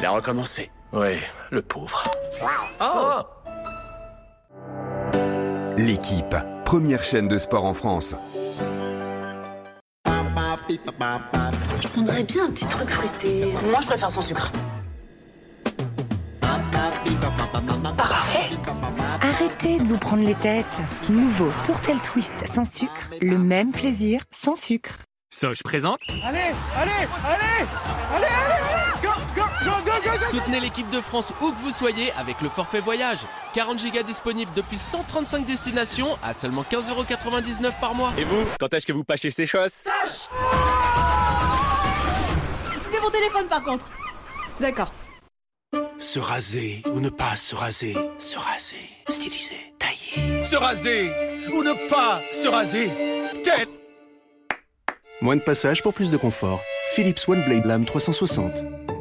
Il a recommencé. Ouais, le pauvre. Oh. L'équipe, première chaîne de sport en France. Je prendrais bien un petit truc fruité. Moi, je préfère sans sucre. Parfait. Arrêtez de vous prendre les têtes. Nouveau Tourtel Twist sans sucre, le même plaisir sans sucre. Soch présente. Allez, go. Soutenez l'équipe de France où que vous soyez avec le forfait voyage. 40 gigas disponibles depuis 135 destinations à seulement 15,99€ par mois. Et vous, quand est-ce que vous pâchez ces choses? C'était mon téléphone par contre. D'accord. Se raser ou ne pas se raser. Se raser, styliser, tailler. Se raser ou ne pas se raser. Tête. Moins de passage pour plus de confort. Philips OneBlade Lame 360.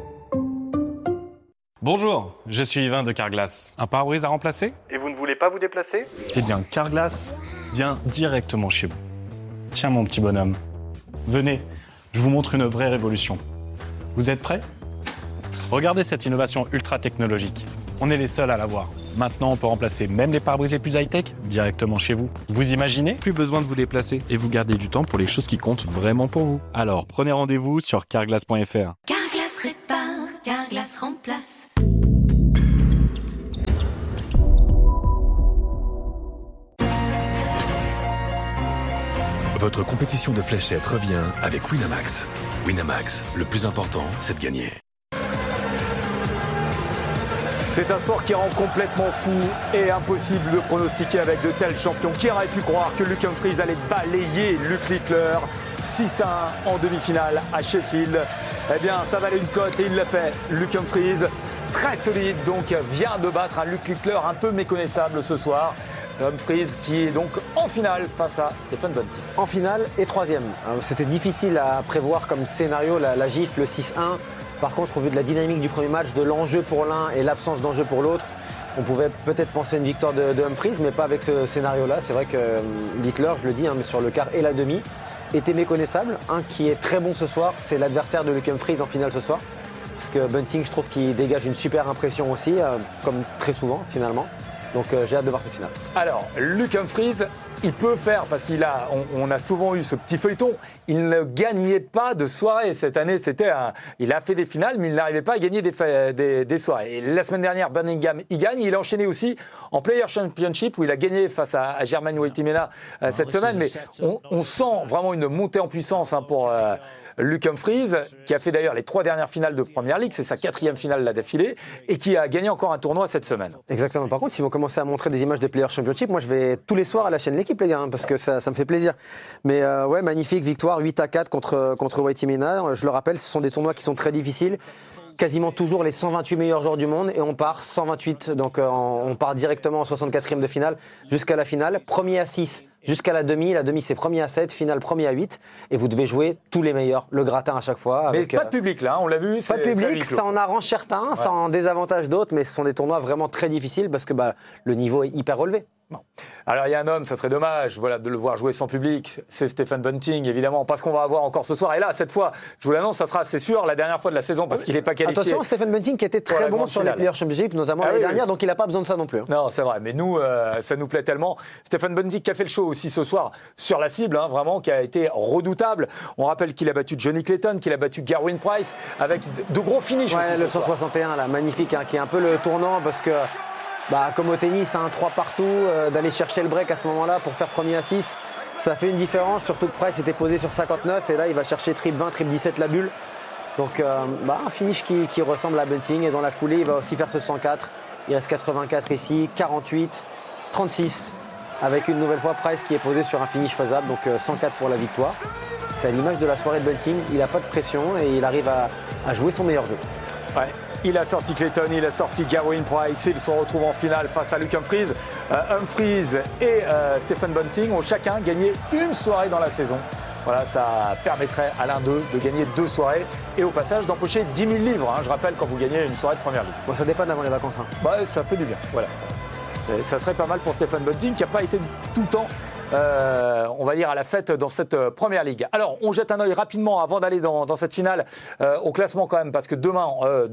Bonjour, je suis Yvain de Carglass. Un pare-brise à remplacer? Et vous ne voulez pas vous déplacer? Eh bien, Carglass vient directement chez vous. Tiens mon petit bonhomme, venez, je vous montre une vraie révolution. Vous êtes prêts? Regardez cette innovation ultra technologique. On est les seuls à l'avoir. Maintenant, on peut remplacer même les pare-brises les plus high-tech directement chez vous. Vous imaginez? Plus besoin de vous déplacer et vous gardez du temps pour les choses qui comptent vraiment pour vous. Alors, prenez rendez-vous sur carglass.fr. Carglass répare, Carglass remplace. Votre compétition de fléchettes revient avec Winamax. Winamax, le plus important, c'est de gagner. C'est un sport qui rend complètement fou et impossible de pronostiquer avec de tels champions. Qui aurait pu croire que Luke Humphries allait balayer Luke Littler 6-1 en demi-finale à Sheffield? Eh bien, ça valait une cote et il l'a fait. Luke Humphries, très solide, donc vient de battre un Luke Littler un peu méconnaissable ce soir. Humphries qui est donc en finale face à Stephen Bunting. En finale et troisième. C'était difficile à prévoir comme scénario, la gifle, le 6-1. Par contre, au vu de la dynamique du premier match, de l'enjeu pour l'un et l'absence d'enjeu pour l'autre, on pouvait peut-être penser à une victoire de Humphries, mais pas avec ce scénario-là. C'est vrai que Littler, je le dis, mais sur le quart et la demi, était méconnaissable. Un qui est très bon ce soir, c'est l'adversaire de Luke Humphries en finale ce soir. Parce que Bunting, je trouve qu'il dégage une super impression aussi, comme très souvent finalement. Donc j'ai hâte de voir ce final. Alors, Luke Humphries, il peut faire, parce on a souvent eu ce petit feuilleton, il ne gagnait pas de soirée. Cette année, il a fait des finales, mais il n'arrivait pas à gagner des soirées. Et la semaine dernière, Birmingham, il gagne. Il a enchaîné aussi en Player Championship, où il a gagné face à Germain Waitimena cette semaine. Mais on sent vraiment une montée en puissance pour Luke Humphries, qui a fait d'ailleurs les 3 dernières finales de Premier League, c'est sa 4e finale là d'affilée, et qui a gagné encore un tournoi cette semaine. Exactement. Par contre, s'ils vont commencer à montrer des images de Player Championship, moi je vais tous les soirs à la chaîne L'équipe, les gars, parce que ça me fait plaisir. Mais ouais, magnifique victoire, 8-4 contre Waitimena. Je le rappelle, ce sont des tournois qui sont très difficiles. Quasiment toujours les 128 meilleurs joueurs du monde, et on part 128, donc on part directement en 64e de finale jusqu'à la finale. Premier à 6 jusqu'à la demi c'est premier à 7, finale premier à 8, et vous devez jouer tous les meilleurs, le gratin à chaque fois. Mais pas de public là, on l'a vu. Pas de public, ça en arrange certains, ça en désavantage d'autres, mais ce sont des tournois vraiment très difficiles parce que le niveau est hyper relevé. Bon. Alors il y a un homme, ça serait dommage de le voir jouer sans public, c'est Stephen Bunting évidemment, parce qu'on va avoir encore ce soir. Et là, cette fois, je vous l'annonce, ça sera, c'est sûr, la dernière fois de la saison parce qu'il n'est pas qualifié. Attention, Stephen Bunting qui était très bon sur les Player Championship, notamment l'année dernière, donc il n'a pas besoin de ça non plus. Non, c'est vrai, mais nous, ça nous plaît tellement. Stephen Bunting qui a fait le show aussi ce soir sur la cible, vraiment, qui a été redoutable. On rappelle qu'il a battu Johnny Clayton, qu'il a battu Gerwyn Price avec de gros finishes. Ouais, aussi le 161 là, magnifique, qui est un peu le tournant parce que comme au tennis, 3 partout, d'aller chercher le break à ce moment-là pour faire premier à 6, ça fait une différence, surtout que Price était posé sur 59 et là il va chercher triple 20, triple 17 la bulle. Donc un finish qui ressemble à Bunting, et dans la foulée il va aussi faire ce 104, il reste 84 ici, 48, 36 avec une nouvelle fois Price qui est posé sur un finish faisable, donc 104 pour la victoire. C'est à l'image de la soirée de Bunting, il n'a pas de pression et il arrive à jouer son meilleur jeu. Ouais. Il a sorti Clayton, il a sorti Gerwyn Price, ils se retrouvent en finale face à Luke Humphries. Humphries et Stephen Bunting ont chacun gagné une soirée dans la saison. Voilà, ça permettrait à l'un d'eux de gagner 2 soirées et au passage d'empocher 10 000 livres. Je rappelle, quand vous gagnez une soirée de Première Ligue. Bon, ça dépanne avant les vacances. Ça fait du bien, voilà. Et ça serait pas mal pour Stephen Bunting qui n'a pas été tout le temps on va dire, à la fête dans cette première ligue. Alors, on jette un œil rapidement avant d'aller dans cette finale au classement quand même, parce que demain,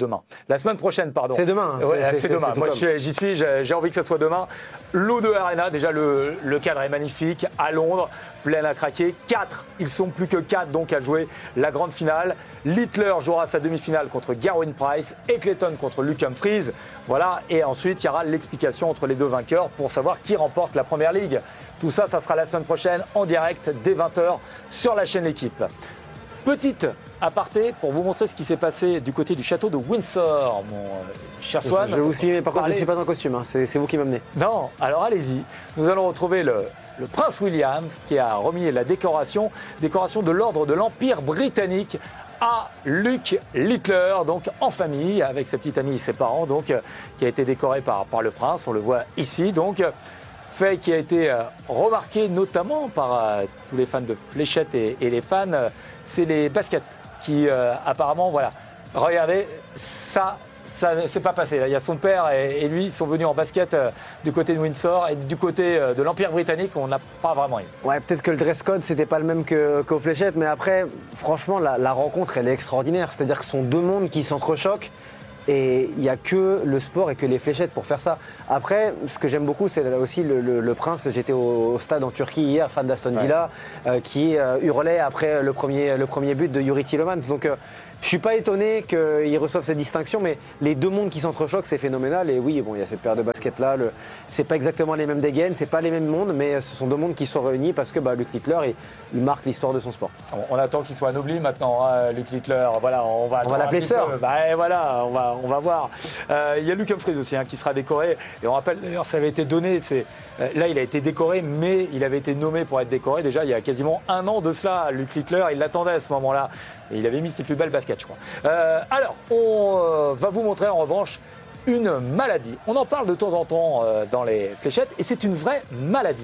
la semaine prochaine, pardon. C'est demain. Ouais, c'est demain. Moi, j'y suis, j'ai envie que ça soit demain. L'O2 Arena, déjà le cadre est magnifique, à Londres, plein à craquer. 4, ils sont plus que 4 donc à jouer la grande finale. Littler jouera sa demi-finale contre Gerwyn Price et Clayton contre Luke Humphries. Voilà, et ensuite il y aura l'explication entre les deux vainqueurs pour savoir qui remporte la première ligue. Tout ça, ça sera la semaine prochaine en direct dès 20h sur la chaîne Équipe. Petite aparté pour vous montrer ce qui s'est passé du côté du château de Windsor, mon cher Swan. Je vous suis, mais par contre, je ne suis pas en costume, hein. C'est vous qui m'amenez. Non, alors allez-y. Nous allons retrouver le prince William qui a remis la décoration de l'ordre de l'Empire britannique à Luke Littler, donc en famille, avec sa petite amie et ses parents, donc, qui a été décoré par le prince, on le voit ici, donc. Fait qui a été remarqué notamment par tous les fans de fléchettes et les fans, c'est les baskets qui apparemment, voilà, regardez, ça ne s'est pas passé. Là, il y a son père et lui, ils sont venus en basket du côté de Windsor et du côté de l'Empire britannique, on n'a pas vraiment eu. Ouais, peut-être que le dress code, c'était pas le même qu'aux fléchettes, mais après, franchement, la rencontre, elle est extraordinaire. C'est-à-dire que ce sont deux mondes qui s'entrechoquent. Et il n'y a que le sport et que les fléchettes pour faire ça. Après, ce que j'aime beaucoup, c'est aussi le prince. J'étais au stade en Turquie hier, fan d'Aston Villa, qui hurlait après le premier but de Youri Tielemans. Donc, je ne suis pas étonné qu'il reçoive cette distinction, mais les deux mondes qui s'entrechoquent, c'est phénoménal. Et oui, bon, il y a cette paire de baskets-là. C'est pas exactement les mêmes dégaines, c'est pas les mêmes mondes, mais ce sont deux mondes qui sont réunis parce que Luke Littler, il marque l'histoire de son sport. On attend qu'il soit anobli maintenant, hein, Luke Littler. Voilà, on va l'appeler sœur. Voilà, on va voir. Il y a Luke Humphries aussi, hein, qui sera décoré. Et on rappelle, d'ailleurs, ça avait été donné. Là, il a été décoré, mais il avait été nommé pour être décoré déjà il y a quasiment un an de cela. Luke Littler, il l'attendait à ce moment-là. Et il avait mis ses plus belles baskets, je crois. Alors, on va vous montrer en revanche une maladie. On en parle de temps en temps dans les fléchettes, et c'est une vraie maladie.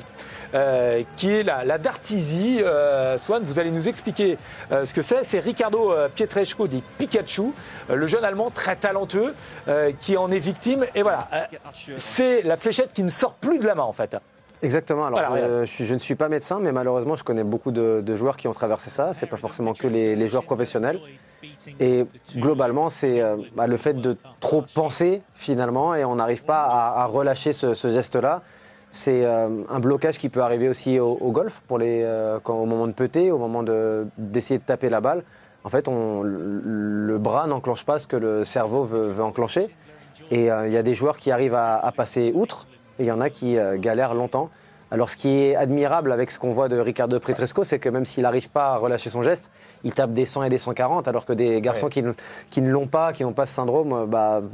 Qui est la dartisie. Swan, vous allez nous expliquer ce que c'est. C'est Ricardo Pietreczko dit Pikachu, le jeune Allemand très talentueux qui en est victime. Et voilà, c'est la fléchette qui ne sort plus de la main en fait. Exactement. Alors, voilà, je ne suis pas médecin, mais malheureusement, je connais beaucoup de joueurs qui ont traversé ça. C'est pas forcément que les joueurs professionnels. Et globalement, c'est le fait de trop penser finalement, et on n'arrive pas à relâcher ce geste-là. C'est un blocage qui peut arriver aussi au golf, au moment de putter, au moment d'essayer de taper la balle. En fait, le bras n'enclenche pas ce que le cerveau veut enclencher. Et il y a des joueurs qui arrivent à passer outre, et il y en a qui galèrent longtemps. Alors ce qui est admirable avec ce qu'on voit de Ricardo Pietreczko, c'est que même s'il n'arrive pas à relâcher son geste, il tape des 100 et des 140, alors que des garçons qui ne l'ont pas, qui n'ont pas ce syndrome,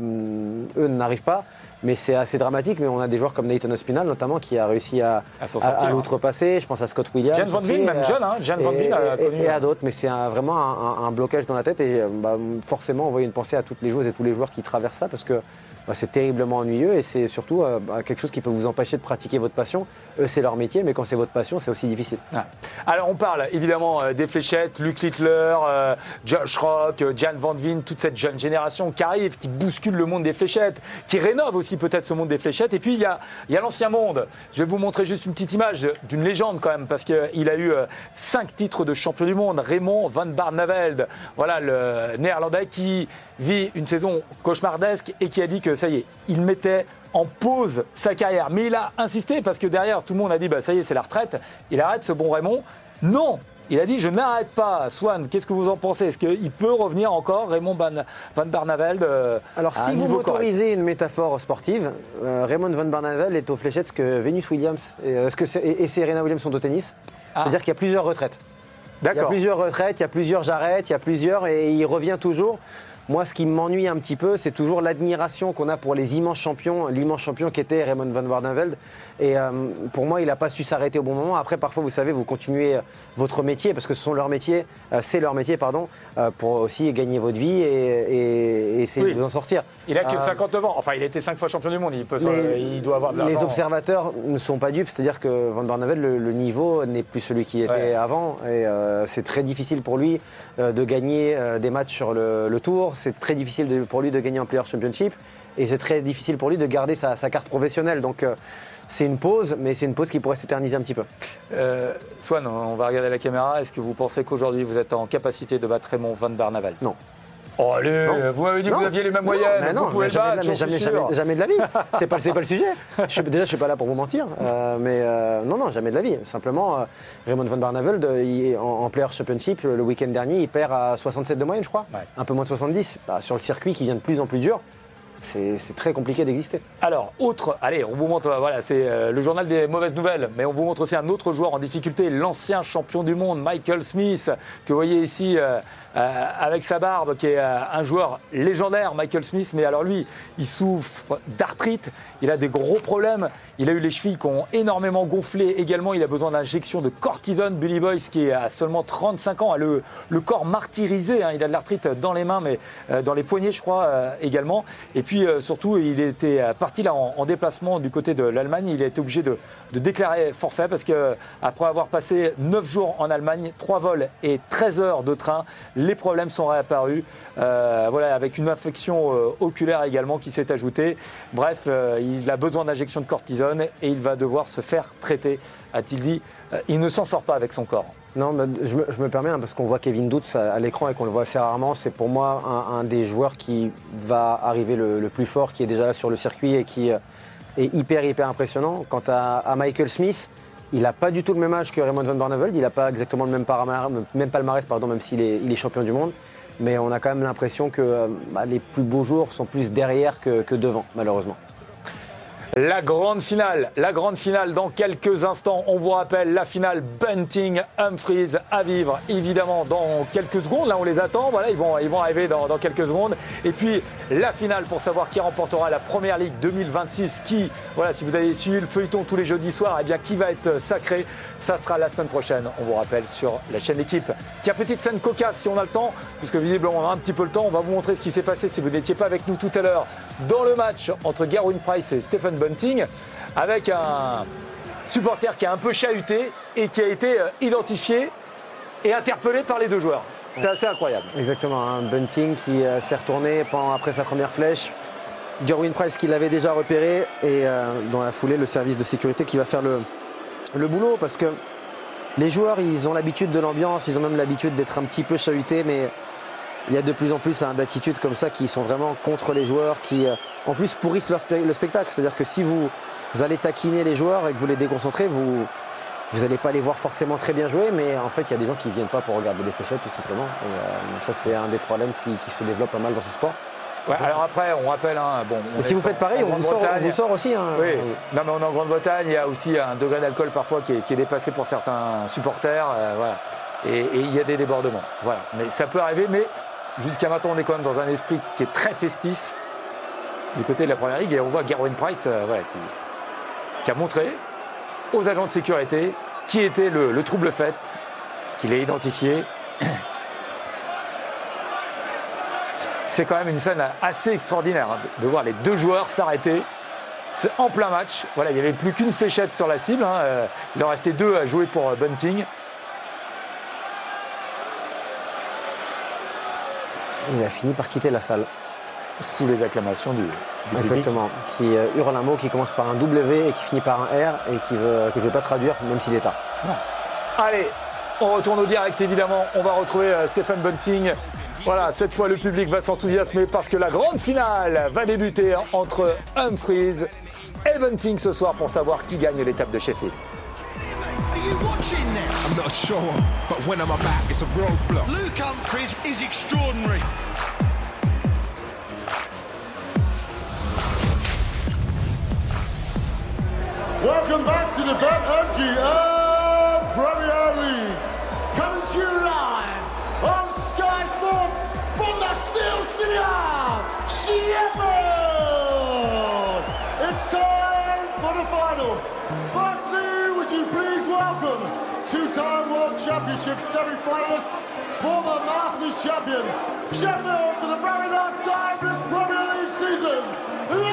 eux n'arrivent pas. Mais c'est assez dramatique, mais on a des joueurs comme Nathan Ospinall notamment qui a réussi à l'outrepasser. Je pense à Scott Williams. Jan Van Veen, même jeune, hein. Jan Van Veen a connu. Et à d'autres, mais c'est vraiment un blocage dans la tête. Et forcément, on voit une pensée à toutes les joueuses et tous les joueurs qui traversent ça, parce que c'est terriblement ennuyeux et c'est surtout quelque chose qui peut vous empêcher de pratiquer votre passion. Eux, c'est leur métier, mais quand c'est votre passion, c'est aussi difficile. Ah. Alors, on parle évidemment des fléchettes, Luke Littler, Josh Rock, Jan Van Veen, toute cette jeune génération qui arrive, qui bouscule le monde des fléchettes, qui rénove aussi peut-être ce monde des fléchettes. Et puis, il y a l'ancien monde. Je vais vous montrer juste une petite image d'une légende quand même, parce qu'il a eu 5 titres de champion du monde. Raymond van Barneveld, voilà le néerlandais qui vit une saison cauchemardesque et qui a dit que ça y est, il mettait en pause sa carrière. Mais il a insisté parce que derrière, tout le monde a dit ça y est, c'est la retraite. Il arrête ce bon Raymond. Non, il a dit je n'arrête pas. Swan, qu'est-ce que vous en pensez? Est-ce qu'il peut revenir encore, Raymond van Barneveld Alors si vous m'autorisez une métaphore sportive, Raymond van Barneveld est aux fléchettes ce que Venus Williams et Serena Williams sont au tennis. C'est-à-dire qu'il y a plusieurs retraites. Il y a plusieurs retraites, il y a plusieurs j'arrête, il y a plusieurs et il revient toujours. Moi, ce qui m'ennuie un petit peu, c'est toujours l'admiration qu'on a pour les immenses champions, l'immense champion qui était Raymond van Barneveld. Et pour moi, il n'a pas su s'arrêter au bon moment. Après, parfois, vous savez, vous continuez votre métier, parce que c'est leur métier, pour aussi gagner votre vie et essayer de vous en sortir. Il a que 59 ans. Enfin, il a été 5 fois champion du monde. Il doit avoir de l'argent. Les observateurs ne sont pas dupes. C'est-à-dire que Van Barneveld, le niveau n'est plus celui qui était avant. Et c'est très difficile pour lui de gagner des matchs sur le tour. C'est très difficile pour lui de gagner en Players Championship. et c'est très difficile pour lui de garder sa carte professionnelle. Donc c'est une pause, mais c'est une pause qui pourrait s'éterniser un petit peu. Swan, on va regarder la caméra. Est-ce que vous pensez qu'aujourd'hui vous êtes en capacité de battre Raymond Van Barneveld? Non. Oh allez, non. Vous m'avez dit que vous aviez les mêmes moyennes, vous pouvez le battre, jamais de la vie. C'est pas le sujet. Déjà, je suis pas là pour vous mentir, non, jamais de la vie. Simplement, Raymond Van Barneveld, en Players Championship, le week-end dernier, il perd à 67 de moyenne, je crois, un peu moins de 70. Sur le circuit qui vient de plus en plus dur, c'est très compliqué d'exister. Alors, allez, on vous montre, voilà, c'est le journal des mauvaises nouvelles, mais on vous montre aussi un autre joueur en difficulté, l'ancien champion du monde, Michael Smith, que vous voyez ici avec sa barbe, qui est un joueur légendaire, Michael Smith, mais alors lui, il souffre d'arthrite, il a des gros problèmes, il a eu les chevilles qui ont énormément gonflé également, il a besoin d'injection de cortisone. Billy Boyce, qui a seulement 35 ans, a le corps martyrisé, hein, il a de l'arthrite dans les mains, mais dans les poignets, je crois, également. Et puis surtout, il était parti là en déplacement du côté de l'Allemagne, il a été obligé de déclarer forfait parce qu'après avoir passé 9 jours en Allemagne, 3 vols et 13 heures de train, les problèmes sont réapparus, voilà, avec une infection oculaire également qui s'est ajoutée. Bref, il a besoin d'injection de cortisone et il va devoir se faire traiter, a-t-il dit. Il ne s'en sort pas avec son corps. Non, je me permets, parce qu'on voit Kevin Doets à l'écran et qu'on le voit assez rarement. C'est pour moi un des joueurs qui va arriver le plus fort, qui est déjà là sur le circuit et qui est hyper impressionnant. Quant à Michael Smith, il n'a pas du tout le même âge que Raymond Van Barneveld, il n'a pas exactement le même palmarès, même s'il est champion du monde. Mais on a quand même l'impression que les plus beaux jours sont plus derrière que devant, malheureusement. La grande finale dans quelques instants. On vous rappelle la finale Bunting-Humphries à vivre évidemment dans quelques secondes. Là on les attend, voilà, ils vont arriver dans quelques secondes. Et puis la finale pour savoir qui remportera la Premier League 2026. Qui, voilà, si vous avez suivi le feuilleton tous les jeudis soirs, eh bien qui va être sacré, ça sera la semaine prochaine. On vous rappelle sur la chaîne Équipe. Tiens, petite scène cocasse si on a le temps, puisque visiblement on a un petit peu le temps. On va vous montrer ce qui s'est passé si vous n'étiez pas avec nous tout à l'heure dans le match entre Gerwyn Price et Stephen Bunting, avec un supporter qui a un peu chahuté et qui a été identifié et interpellé par les deux joueurs. C'est assez incroyable. Exactement, un Bunting qui s'est retourné après sa première flèche. Gerwyn Price qui l'avait déjà repéré et dans la foulée le service de sécurité qui va faire le boulot, parce que les joueurs ils ont l'habitude de l'ambiance, ils ont même l'habitude d'être un petit peu chahutés, mais il y a de plus en plus d'attitudes comme ça qui sont vraiment contre les joueurs, qui en plus pourrissent le spectacle. C'est-à-dire que si vous allez taquiner les joueurs et que vous les déconcentrez, vous n'allez pas les voir forcément très bien jouer, mais en fait il y a des gens qui ne viennent pas pour regarder les fléchettes tout simplement. Et, donc ça c'est un des problèmes qui se développe pas mal dans ce sport. Ouais, alors après, on rappelle, si vous faites pareil, on vous sort aussi. Oui. Non, mais on est en Grande-Bretagne, il y a aussi un degré d'alcool parfois qui est dépassé pour certains supporters. Voilà. Et il y a des débordements. Voilà. Mais ça peut arriver, mais jusqu'à maintenant, on est quand même dans un esprit qui est très festif du côté de la Première Ligue. Et on voit Gerwyn Price voilà, qui a montré aux agents de sécurité qui était le trouble fait, qu'il est identifié. C'est quand même une scène assez extraordinaire de voir les deux joueurs s'arrêter en plein match. Voilà, il n'y avait plus qu'une fléchette sur la cible. Il en restait 2 à jouer pour Bunting. Il a fini par quitter la salle. Sous les acclamations du Exactement. Public. Qui hurle un mot qui commence par un W et qui finit par un R et que je ne vais pas traduire, même s'il est tard. Non. Allez, on retourne au direct évidemment. On va retrouver Stephen Bunting. Voilà, cette fois le public va s'enthousiasmer parce que la grande finale va débuter entre Humphries et Bunting ce soir pour savoir qui gagne l'étape de Sheffield. I'm not sure, but when I'm back, it's a roadblock. Luke Humphries is extraordinary. Welcome back to the BetMGM Premier League. Coming to you live on Sky Sports from the Steel City of Sheffield. It's time for the final. Firstly, would you please welcome two-time World Championship semi-finalist, former Masters champion, Sheffield for the very last time this Premier League season,